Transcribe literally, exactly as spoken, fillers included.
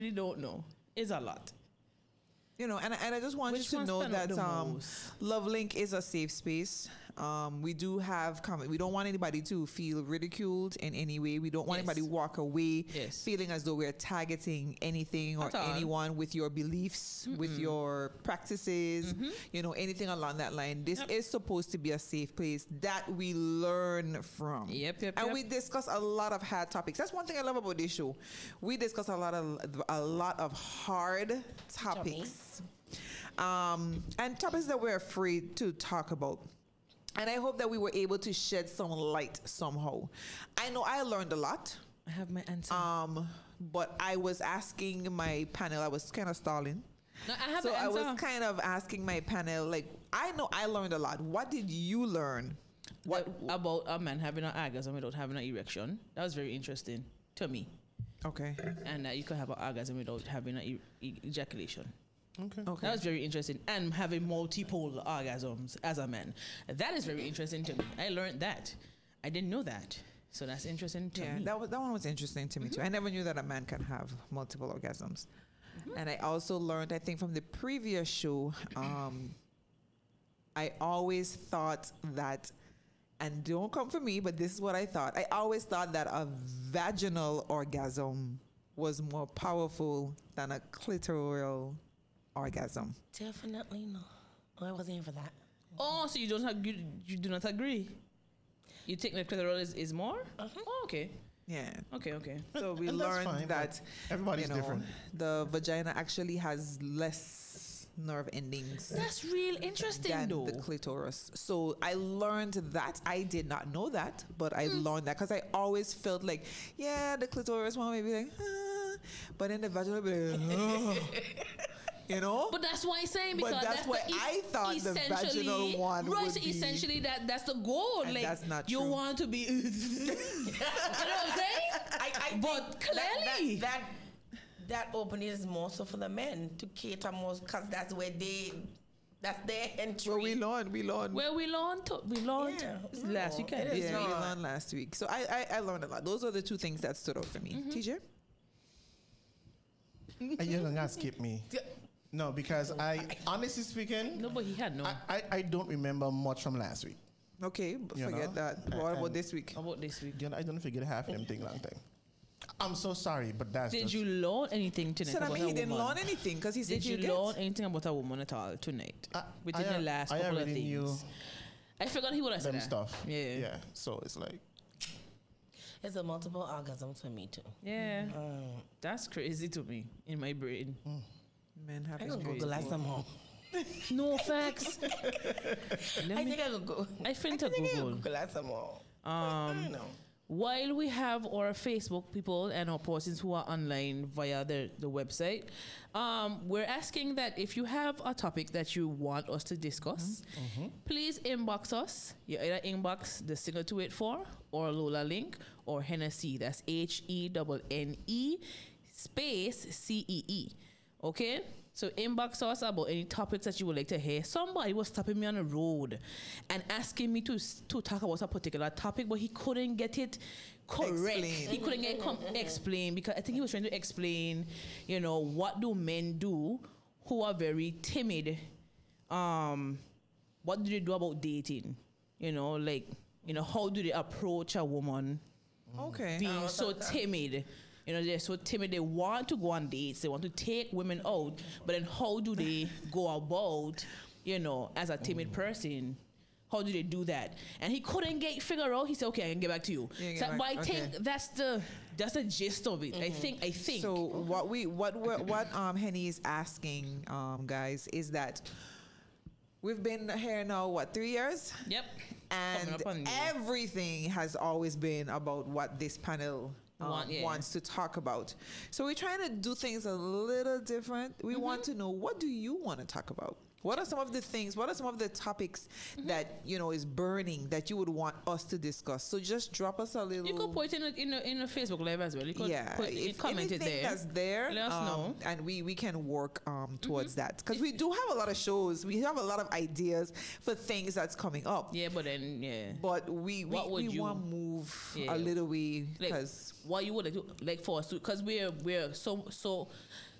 really don't know. It's a lot. You know, and, and I just want Which you to one know stand out that the um, most? LoveLink is a safe space. Um, we do have comment. We don't want anybody to feel ridiculed in any way. We don't want Yes. anybody to walk away Yes. feeling as though we're targeting anything or At all. anyone with your beliefs, with your practices, you know, anything along that line. This Yep. is supposed to be a safe place that we learn from. Yep, yep, And yep. we discuss a lot of hard topics. That's one thing I love about this show. We discuss a lot of a lot of hard topics. Um, and topics that we're afraid to talk about. And I hope that we were able to shed some light somehow. I know I learned a lot, I have my answer. um, but I was asking my panel, I was kind of stalling. no, I have So an I answer. was kind of asking my panel, like, I know I learned a lot. What did you learn? What? That- about a man having an orgasm without having an erection. That was very interesting to me. Okay. And that you can have an orgasm without having an e- e- ejaculation. Okay. Okay. That was very interesting. And having multiple orgasms as a man. That is very interesting to me. I learned that. I didn't know that. So that's interesting to Yeah, me. that was that one was interesting to me too. I never knew that a man can have multiple orgasms. And I also learned, I think, from the previous show, um, I always thought that, and don't come for me, but this is what I thought. I always thought that a vaginal orgasm was more powerful than a clitoral orgasm. Definitely no. Oh, I wasn't here for that. Oh, so you don't have, you, you do not agree? You think the clitoral is, is more? Oh, okay. Yeah. Okay, okay. So we And that's learned fine, that but everybody's you know, different. the vagina actually has less nerve endings That's real interesting than though. the clitoris. So I learned that. I did not know that, but I learned that because I always felt like, yeah, the clitoris one may be like, ah, but in the vaginal, be like, oh. You know? But that's why I'm saying But because that's that's, what the es- I thought the essentially- vaginal one right, would so be. essentially that that's the goal. And like that's not you true. want to be you know what I'm saying? I, I But think that- clearly- that, that that opening is more so for the men to cater more because that's where they that's their entry. Well, we learned. We learned. Where we learned to, we learned Yeah, it's no, last weekend. it is yeah, we not. learned last week. So I, I, I learned a lot. Those are the two things that stood out for me. T J? And you're gonna skip me. No, because I, honestly speaking, No, but he had no. I, I, I don't remember much from last week. Okay, but You forget know? that. And- What about and- this week? About this week. You know, I don't forget half of them thing long time. I'm so sorry, but that's Did just, you learn anything tonight So that about mean a he didn't woman? learn anything because he said Did you did. learn anything about a woman at all tonight? I- Within I- the last I couple of already knew things. I forgot he would have said them that. stuff. Yeah. Yeah. So it's like, It's a multiple orgasm for me too. Yeah. Um, That's crazy to me in my brain. Men have I his can ways. Google that somehow. No facts. Let I me, think I can go. I think I to think I can Google. Google that somehow. Um, I know. While we have our Facebook people and our persons who are online via the, the website, um, we're asking that if you have a topic that you want us to discuss, please inbox us. You either inbox the Signal two eight four or Lola Link or Hennessy. That's H E N N E space C E E. Okay? So inbox us about any topics that you would like to hear. Somebody was stopping me on the road and asking me to to talk about a particular topic, but he couldn't get it correct. Explain. He couldn't get com- explain because I think he was trying to explain, you know, what do men do who are very timid? Um, what do they do about dating? You know, like, you know, how do they approach a woman Okay. being Oh, so so- timid? You know, they're so timid. They want to go on dates. They want to take women out. But then how do they go about, you know, as a timid person? How do they do that? And he couldn't get figure out. He said, "Okay, I can get back to you." You can So, get but back- I think okay. that's the that's the gist of it. I think. I think. So what we what we're, what um Henny is asking um guys is that we've been here now what three years Yep. Coming and up on you. everything has always been about what this panel um, Want- yeah. wants to talk about. So we're trying to do things a little different. We Mm-hmm. want to know, what do you want to talk about? What are some of the things, what are some of the topics Mm-hmm. that, you know, is burning that you would want us to discuss? So just drop us a little. You could put it in a, in a, in a Facebook Live as well. You could yeah, put, if comment it anything there. that's there, Let us um, know. and we we can work um, towards that, because we do have a lot of shows. We have a lot of ideas for things that's coming up. Yeah, but then, yeah. But we we, What would we you- want to move Yeah. a little way Like, because what you would do, like for us, because we're, we're so, so,